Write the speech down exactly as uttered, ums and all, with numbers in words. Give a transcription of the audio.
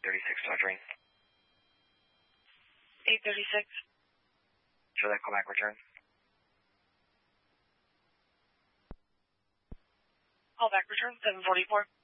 thirty-six, Dodgering. eight thirty-six. Show that callback return. Callback return, seven forty-four.